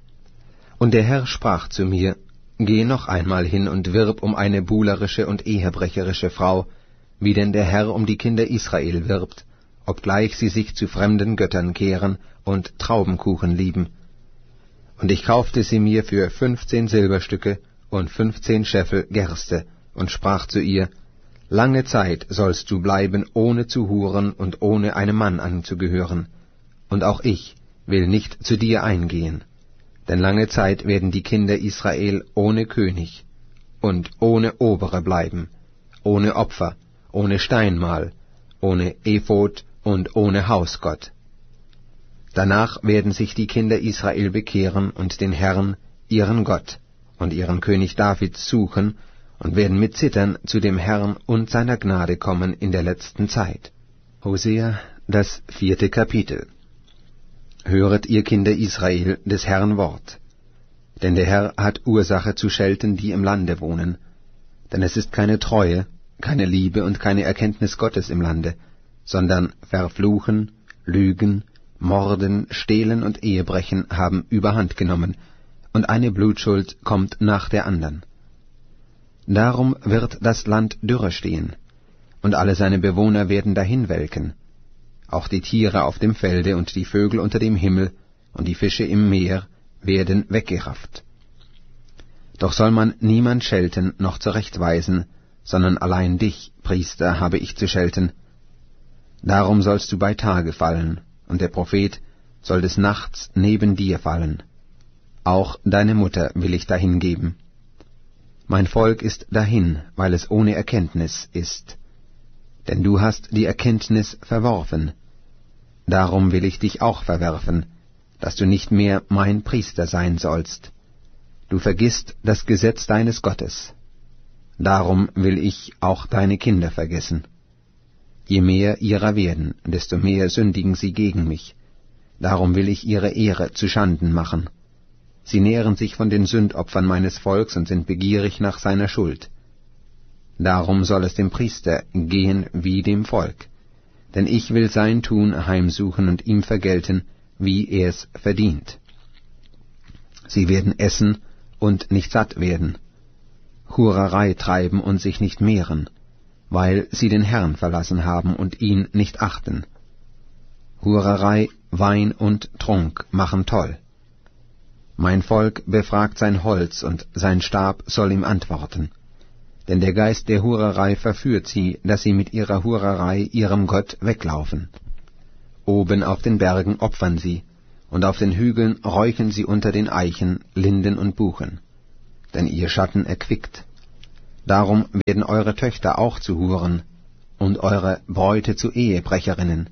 Und der Herr sprach zu mir, geh noch einmal hin und wirb um eine buhlerische und ehebrecherische Frau, wie denn der Herr um die Kinder Israel wirbt, obgleich sie sich zu fremden Göttern kehren und Traubenkuchen lieben. Und ich kaufte sie mir für 15 Silberstücke und 15 Scheffel Gerste, und sprach zu ihr, lange Zeit sollst du bleiben, ohne zu huren und ohne einem Mann anzugehören, und auch ich will nicht zu dir eingehen, denn lange Zeit werden die Kinder Israel ohne König und ohne Obere bleiben, ohne Opfer, ohne Steinmal, ohne Ephod und ohne Hausgott. Danach werden sich die Kinder Israel bekehren und den Herrn, ihren Gott, und ihren König David suchen, und werden mit Zittern zu dem Herrn und seiner Gnade kommen in der letzten Zeit. Hosea, das 4. Kapitel. Höret, ihr Kinder Israel, des Herrn Wort. Denn der Herr hat Ursache zu schelten, die im Lande wohnen. Denn es ist keine Treue, keine Liebe und keine Erkenntnis Gottes im Lande, sondern Verfluchen, Lügen, Morden, Stehlen und Ehebrechen haben Überhand genommen, und eine Blutschuld kommt nach der andern. Darum wird das Land dürre stehen, und alle seine Bewohner werden dahinwelken, auch die Tiere auf dem Felde und die Vögel unter dem Himmel und die Fische im Meer werden weggerafft. Doch soll man niemand schelten noch zurechtweisen, sondern allein dich, Priester, habe ich zu schelten. Darum sollst du bei Tage fallen, und der Prophet soll des Nachts neben dir fallen. Auch deine Mutter will ich dahingeben. Mein Volk ist dahin, weil es ohne Erkenntnis ist. Denn du hast die Erkenntnis verworfen. Darum will ich dich auch verwerfen, dass du nicht mehr mein Priester sein sollst. Du vergisst das Gesetz deines Gottes. Darum will ich auch deine Kinder vergessen. Je mehr ihrer werden, desto mehr sündigen sie gegen mich. Darum will ich ihre Ehre zu Schanden machen. Sie nähren sich von den Sündopfern meines Volks und sind begierig nach seiner Schuld. Darum soll es dem Priester gehen wie dem Volk, denn ich will sein Tun heimsuchen und ihm vergelten, wie er's verdient. Sie werden essen und nicht satt werden, Hurerei treiben und sich nicht mehren, weil sie den Herrn verlassen haben und ihn nicht achten. Hurerei, Wein und Trunk machen toll. Mein Volk befragt sein Holz, und sein Stab soll ihm antworten. Denn der Geist der Hurerei verführt sie, dass sie mit ihrer Hurerei ihrem Gott weglaufen. Oben auf den Bergen opfern sie, und auf den Hügeln räuchen sie unter den Eichen, Linden und Buchen, denn ihr Schatten erquickt. Darum werden eure Töchter auch zu Huren und eure Bräute zu Ehebrecherinnen.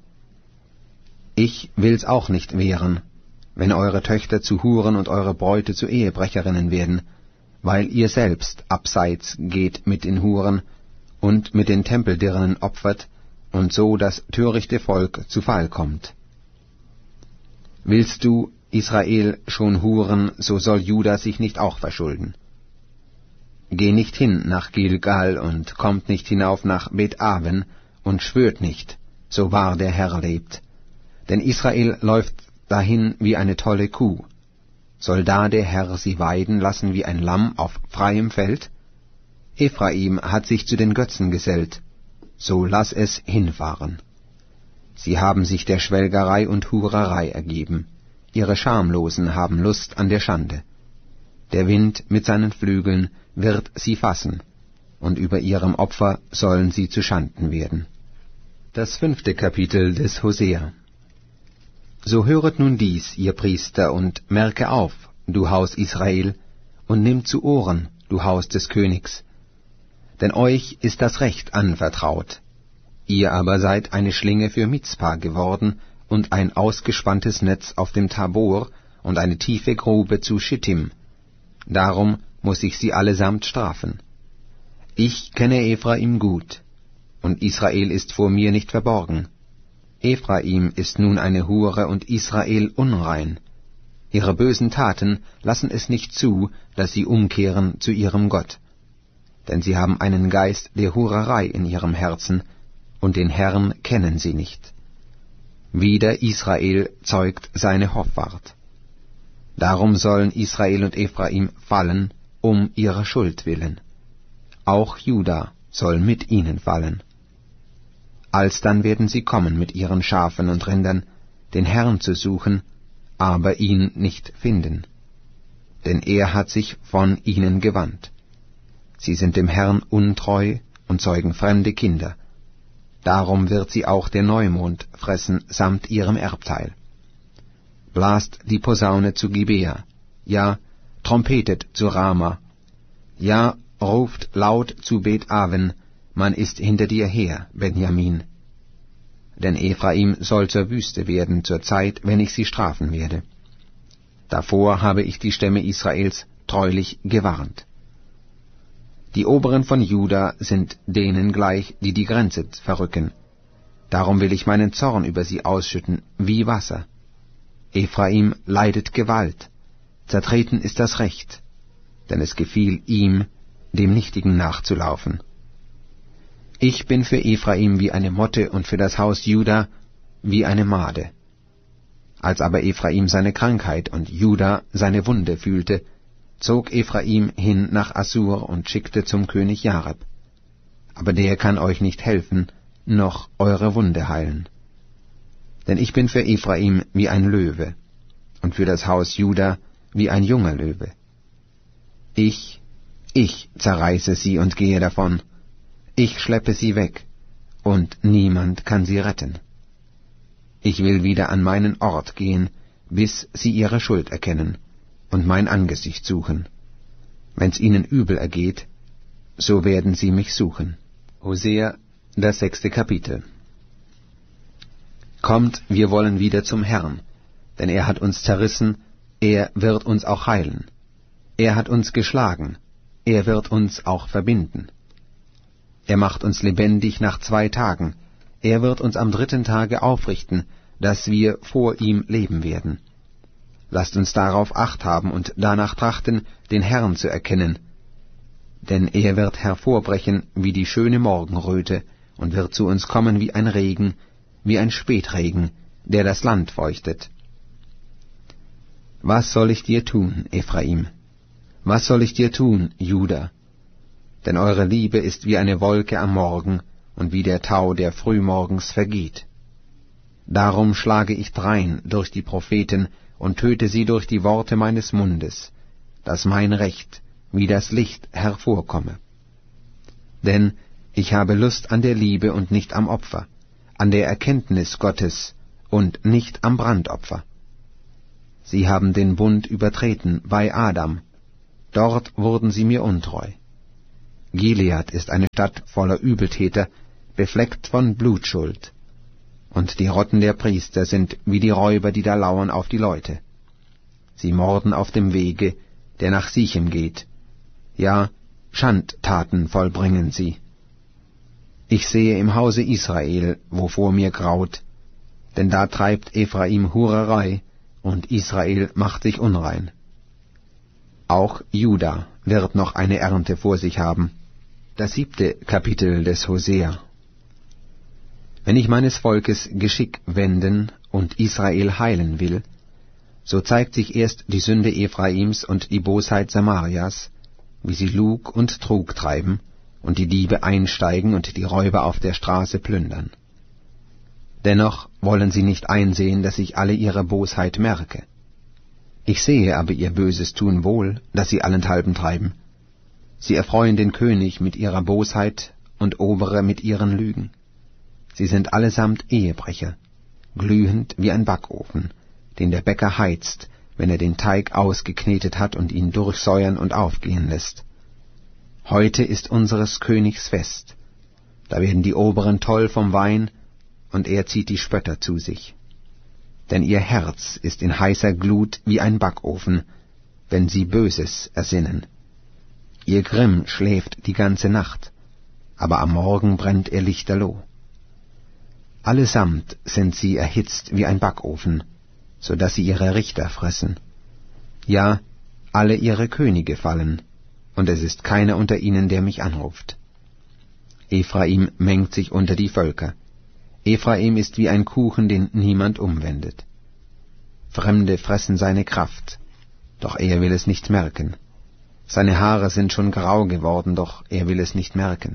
Ich will's auch nicht wehren, wenn eure Töchter zu Huren und eure Bräute zu Ehebrecherinnen werden, weil ihr selbst abseits geht mit den Huren und mit den Tempeldirnen opfert und so das törichte Volk zu Fall kommt. Willst du, Israel, schon huren, so soll Juda sich nicht auch verschulden. Geh nicht hin nach Gilgal und kommt nicht hinauf nach Bet-Aven und schwört nicht, so wahr der Herr lebt. Denn Israel läuft dahin wie eine tolle Kuh. Soll da der Herr sie weiden lassen wie ein Lamm auf freiem Feld? Ephraim hat sich zu den Götzen gesellt, so lass es hinfahren. Sie haben sich der Schwelgerei und Hurerei ergeben, ihre Schamlosen haben Lust an der Schande. Der Wind mit seinen Flügeln wird sie fassen, und über ihrem Opfer sollen sie zu Schanden werden. Das 5. Kapitel des Hosea. So höret nun dies, ihr Priester, und merke auf, du Haus Israel, und nimm zu Ohren, du Haus des Königs. Denn euch ist das Recht anvertraut. Ihr aber seid eine Schlinge für Mizpa geworden und ein ausgespanntes Netz auf dem Tabor und eine tiefe Grube zu Schittim. Darum muß ich sie allesamt strafen. Ich kenne Ephraim gut, und Israel ist vor mir nicht verborgen. Ephraim ist nun eine Hure und Israel unrein. Ihre bösen Taten lassen es nicht zu, dass sie umkehren zu ihrem Gott. Denn sie haben einen Geist der Hurerei in ihrem Herzen, und den Herrn kennen sie nicht. Wider Israel zeugt seine Hoffart. Darum sollen Israel und Ephraim fallen, um ihrer Schuld willen. Auch Juda soll mit ihnen fallen. Alsdann werden sie kommen mit ihren Schafen und Rindern, den Herrn zu suchen, aber ihn nicht finden. Denn er hat sich von ihnen gewandt. Sie sind dem Herrn untreu und zeugen fremde Kinder. Darum wird sie auch der Neumond fressen samt ihrem Erbteil. Blast die Posaune zu Gibea, ja, trompetet zu Rama, ja, ruft laut zu Bet-Aven, man ist hinter dir her, Benjamin. Denn Ephraim soll zur Wüste werden zur Zeit, wenn ich sie strafen werde. Davor habe ich die Stämme Israels treulich gewarnt. Die Oberen von Juda sind denen gleich, die die Grenze verrücken. Darum will ich meinen Zorn über sie ausschütten, wie Wasser. Ephraim leidet Gewalt, zertreten ist das Recht, denn es gefiel ihm, dem Nichtigen nachzulaufen. Ich bin für Ephraim wie eine Motte und für das Haus Juda wie eine Made. Als aber Ephraim seine Krankheit und Juda seine Wunde fühlte, zog Ephraim hin nach Assur und schickte zum König Jareb. Aber der kann euch nicht helfen, noch eure Wunde heilen. Denn ich bin für Ephraim wie ein Löwe, und für das Haus Juda wie ein junger Löwe. Ich zerreiße sie und gehe davon, ich schleppe sie weg, und niemand kann sie retten. Ich will wieder an meinen Ort gehen, bis sie ihre Schuld erkennen und mein Angesicht suchen. Wenn's ihnen übel ergeht, so werden sie mich suchen. Hosea, das 6. Kapitel. Kommt, wir wollen wieder zum Herrn, denn er hat uns zerrissen, er wird uns auch heilen. Er hat uns geschlagen, er wird uns auch verbinden. Er macht uns lebendig nach 2 Tagen, er wird uns am 3. Tage aufrichten, dass wir vor ihm leben werden. Lasst uns darauf Acht haben und danach trachten, den Herrn zu erkennen. Denn er wird hervorbrechen wie die schöne Morgenröte und wird zu uns kommen wie ein Regen, wie ein Spätregen, der das Land feuchtet. Was soll ich dir tun, Ephraim? Was soll ich dir tun, Juda? Denn eure Liebe ist wie eine Wolke am Morgen und wie der Tau, der frühmorgens vergeht. Darum schlage ich drein durch die Propheten und töte sie durch die Worte meines Mundes, dass mein Recht wie das Licht hervorkomme. Denn ich habe Lust an der Liebe und nicht am Opfer, an der Erkenntnis Gottes und nicht am Brandopfer. Sie haben den Bund übertreten bei Adam. Dort wurden sie mir untreu. Gilead ist eine Stadt voller Übeltäter, befleckt von Blutschuld. Und die Rotten der Priester sind wie die Räuber, die da lauern auf die Leute. Sie morden auf dem Wege, der nach Sichem geht. Ja, Schandtaten vollbringen sie. Ich sehe im Hause Israel, wo vor mir graut, denn da treibt Ephraim Hurerei, und Israel macht sich unrein. Auch Juda wird noch eine Ernte vor sich haben. Das 7. Kapitel des Hosea. Wenn ich meines Volkes Geschick wenden und Israel heilen will, so zeigt sich erst die Sünde Ephraims und die Bosheit Samarias, wie sie Lug und Trug treiben und die Diebe einsteigen und die Räuber auf der Straße plündern. Dennoch wollen sie nicht einsehen, dass ich alle ihre Bosheit merke. Ich sehe aber ihr böses Tun wohl, das sie allenthalben treiben. Sie erfreuen den König mit ihrer Bosheit und Obere mit ihren Lügen. Sie sind allesamt Ehebrecher, glühend wie ein Backofen, den der Bäcker heizt, wenn er den Teig ausgeknetet hat und ihn durchsäuern und aufgehen lässt. Heute ist unseres Königs Fest. Da werden die Oberen toll vom Wein, und er zieht die Spötter zu sich. Denn ihr Herz ist in heißer Glut wie ein Backofen, wenn sie Böses ersinnen. Ihr Grimm schläft die ganze Nacht, aber am Morgen brennt er lichterloh. Allesamt sind sie erhitzt wie ein Backofen, so dass sie ihre Richter fressen. Ja, alle ihre Könige fallen, und es ist keiner unter ihnen, der mich anruft. Ephraim mengt sich unter die Völker. Ephraim ist wie ein Kuchen, den niemand umwendet. Fremde fressen seine Kraft, doch er will es nicht merken. Seine Haare sind schon grau geworden, doch er will es nicht merken.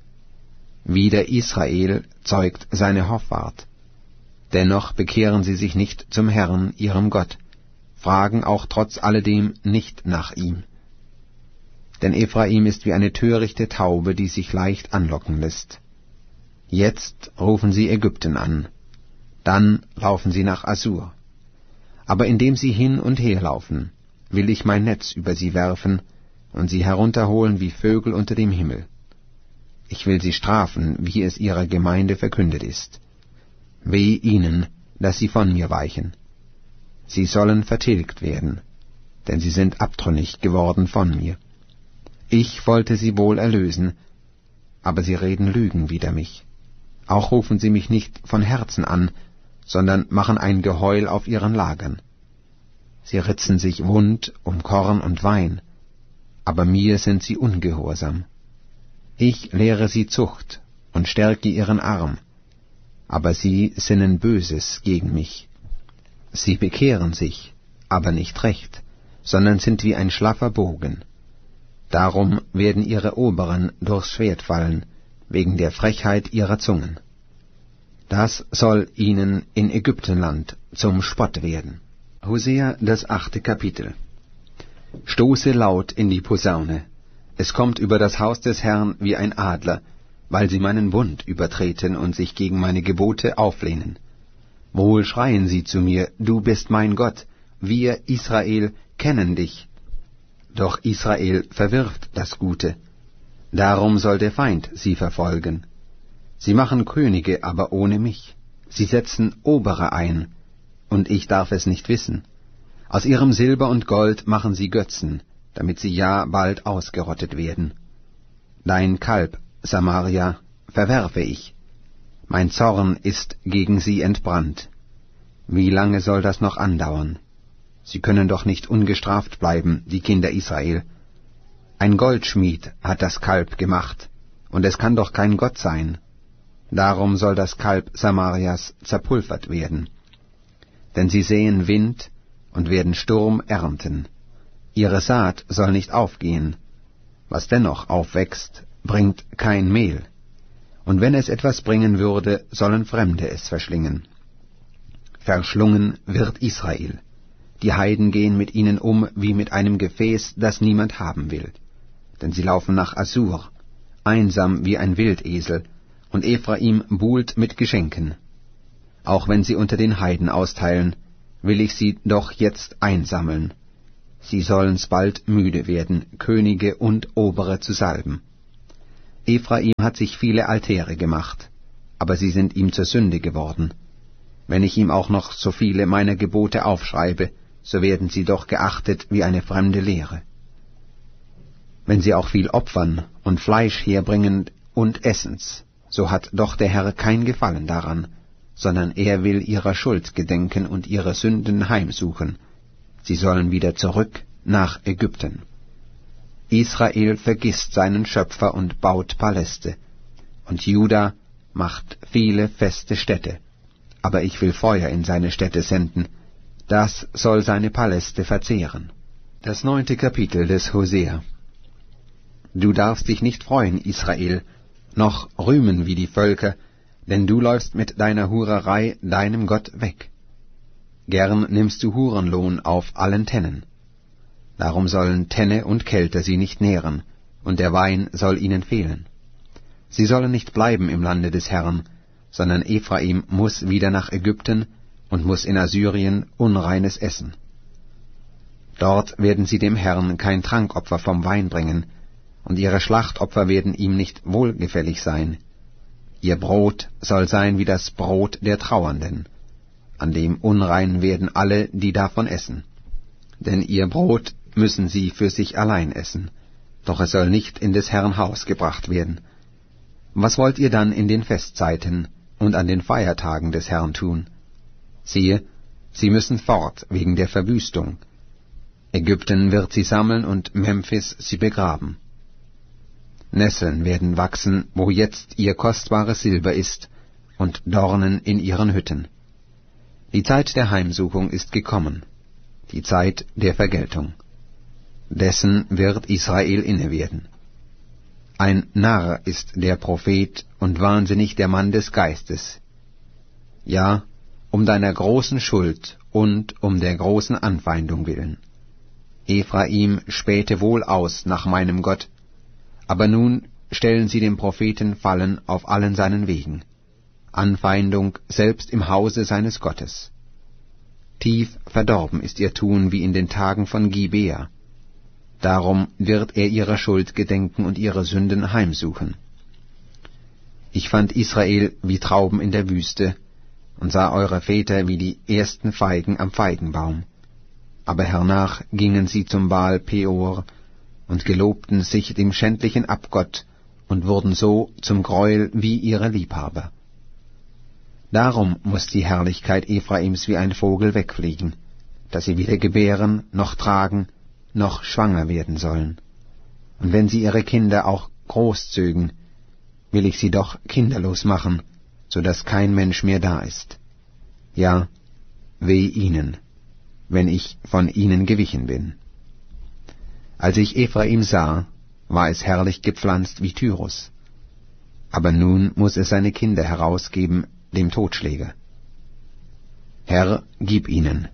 Wider Israel zeugt seine Hoffart. Dennoch bekehren sie sich nicht zum Herrn, ihrem Gott, fragen auch trotz alledem nicht nach ihm. Denn Ephraim ist wie eine törichte Taube, die sich leicht anlocken lässt. Jetzt rufen sie Ägypten an, dann laufen sie nach Assur. Aber indem sie hin und her laufen, will ich mein Netz über sie werfen und sie herunterholen wie Vögel unter dem Himmel. Ich will sie strafen, wie es ihrer Gemeinde verkündet ist. Weh ihnen, dass sie von mir weichen. Sie sollen vertilgt werden, denn sie sind abtrünnig geworden von mir. Ich wollte sie wohl erlösen, aber sie reden Lügen wider mich. Auch rufen sie mich nicht von Herzen an, sondern machen ein Geheul auf ihren Lagern. Sie ritzen sich wund um Korn und Wein, aber mir sind sie ungehorsam. Ich lehre sie Zucht und stärke ihren Arm, aber sie sinnen Böses gegen mich. Sie bekehren sich, aber nicht recht, sondern sind wie ein schlaffer Bogen. Darum werden ihre Oberen durchs Schwert fallen, wegen der Frechheit ihrer Zungen. Das soll ihnen in Ägyptenland zum Spott werden. Hosea, das 8. Kapitel. Stoße laut in die Posaune. Es kommt über das Haus des Herrn wie ein Adler, weil sie meinen Bund übertreten und sich gegen meine Gebote auflehnen. Wohl schreien sie zu mir, du bist mein Gott, wir, Israel, kennen dich. Doch Israel verwirft das Gute. Darum soll der Feind sie verfolgen. Sie machen Könige, aber ohne mich. Sie setzen Obere ein, und ich darf es nicht wissen. Aus ihrem Silber und Gold machen sie Götzen, damit sie ja bald ausgerottet werden. Dein Kalb, Samaria, verwerfe ich. Mein Zorn ist gegen sie entbrannt. Wie lange soll das noch andauern? Sie können doch nicht ungestraft bleiben, die Kinder Israel. Ein Goldschmied hat das Kalb gemacht, und es kann doch kein Gott sein. Darum soll das Kalb Samarias zerpulvert werden. Denn sie säen Wind und werden Sturm ernten. Ihre Saat soll nicht aufgehen. Was dennoch aufwächst, bringt kein Mehl. Und wenn es etwas bringen würde, sollen Fremde es verschlingen. Verschlungen wird Israel. Die Heiden gehen mit ihnen um wie mit einem Gefäß, das niemand haben will. Denn sie laufen nach Assur, einsam wie ein Wildesel, und Ephraim buhlt mit Geschenken. Auch wenn sie unter den Heiden austeilen, will ich sie doch jetzt einsammeln. Sie sollen's bald müde werden, Könige und Obere zu salben. Ephraim hat sich viele Altäre gemacht, aber sie sind ihm zur Sünde geworden. Wenn ich ihm auch noch so viele meiner Gebote aufschreibe, so werden sie doch geachtet wie eine fremde Lehre. Wenn sie auch viel opfern und Fleisch herbringen und essen's, so hat doch der Herr kein Gefallen daran, sondern er will ihrer Schuld gedenken und ihre Sünden heimsuchen. Sie sollen wieder zurück nach Ägypten. Israel vergisst seinen Schöpfer und baut Paläste, und Juda macht viele feste Städte. Aber ich will Feuer in seine Städte senden, das soll seine Paläste verzehren. Das 9. Kapitel des Hosea. Du darfst dich nicht freuen, Israel, noch rühmen wie die Völker, denn du läufst mit deiner Hurerei deinem Gott weg. Gern nimmst du Hurenlohn auf allen Tennen. Darum sollen Tenne und Kelter sie nicht nähren, und der Wein soll ihnen fehlen. Sie sollen nicht bleiben im Lande des Herrn, sondern Ephraim muß wieder nach Ägypten und muß in Assyrien unreines essen. Dort werden sie dem Herrn kein Trankopfer vom Wein bringen, und ihre Schlachtopfer werden ihm nicht wohlgefällig sein. Ihr Brot soll sein wie das Brot der Trauernden, an dem unrein werden alle, die davon essen. Denn ihr Brot müssen sie für sich allein essen, doch es soll nicht in des Herrn Haus gebracht werden. Was wollt ihr dann in den Festzeiten und an den Feiertagen des Herrn tun? Siehe, sie müssen fort wegen der Verwüstung. Ägypten wird sie sammeln und Memphis sie begraben. Nesseln werden wachsen, wo jetzt ihr kostbares Silber ist, und Dornen in ihren Hütten. Die Zeit der Heimsuchung ist gekommen, die Zeit der Vergeltung. Dessen wird Israel inne werden. Ein Narr ist der Prophet und wahnsinnig der Mann des Geistes. Ja, um deiner großen Schuld und um der großen Anfeindung willen. Ephraim spähte wohl aus nach meinem Gott, aber nun stellen sie dem Propheten Fallen auf allen seinen Wegen, Anfeindung selbst im Hause seines Gottes. Tief verdorben ist ihr Tun wie in den Tagen von Gibea. Darum wird er ihrer Schuld gedenken und ihre Sünden heimsuchen. Ich fand Israel wie Trauben in der Wüste und sah eure Väter wie die ersten Feigen am Feigenbaum. Aber hernach gingen sie zum Baal Peor und gelobten sich dem schändlichen Abgott und wurden so zum Greuel wie ihre Liebhaber. Darum muß die Herrlichkeit Ephraims wie ein Vogel wegfliegen, dass sie weder gebären, noch tragen, noch schwanger werden sollen. Und wenn sie ihre Kinder auch großzögen, will ich sie doch kinderlos machen, so dass kein Mensch mehr da ist. Ja, weh ihnen, wenn ich von ihnen gewichen bin. Als ich Ephraim sah, war es herrlich gepflanzt wie Tyrus. Aber nun muß es seine Kinder herausgeben dem Totschläger. Herr, gib ihnen.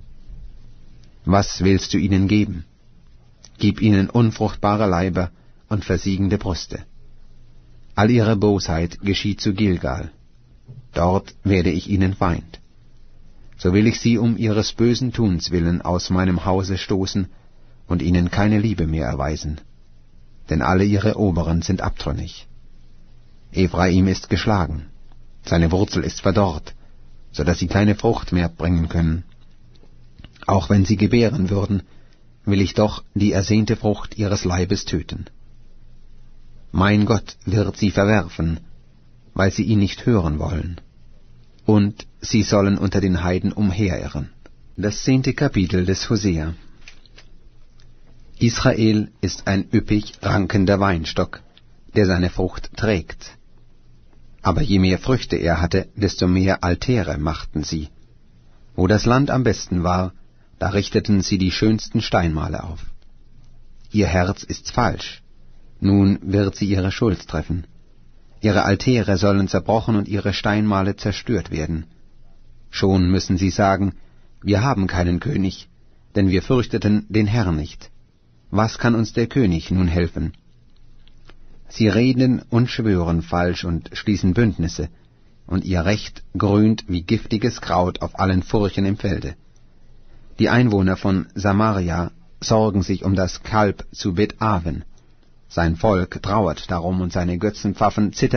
Was willst du ihnen geben? Gib ihnen unfruchtbare Leiber und versiegende Brüste. All ihre Bosheit geschieht zu Gilgal. Dort werde ich ihnen Feind. So will ich sie um ihres bösen Tuns willen aus meinem Hause stoßen und ihnen keine Liebe mehr erweisen, denn alle ihre Oberen sind abtrünnig. Ephraim ist geschlagen, seine Wurzel ist verdorrt, so dass sie keine Frucht mehr bringen können. Auch wenn sie gebären würden, will ich doch die ersehnte Frucht ihres Leibes töten. Mein Gott wird sie verwerfen, weil sie ihn nicht hören wollen, und sie sollen unter den Heiden umherirren. Das 10. Kapitel des Hosea. Israel ist ein üppig rankender Weinstock, der seine Frucht trägt. Aber je mehr Früchte er hatte, desto mehr Altäre machten sie. Wo das Land am besten war, da richteten sie die schönsten Steinmale auf. Ihr Herz ist falsch, nun wird sie ihre Schuld treffen. Ihre Altäre sollen zerbrochen und ihre Steinmale zerstört werden. Schon müssen sie sagen, wir haben keinen König, denn wir fürchteten den Herrn nicht. Was kann uns der König nun helfen? Sie reden und schwören falsch und schließen Bündnisse, und ihr Recht grünt wie giftiges Kraut auf allen Furchen im Felde. Die Einwohner von Samaria sorgen sich um das Kalb zu Bet-Aven. Sein Volk trauert darum und seine Götzenpfaffen zittern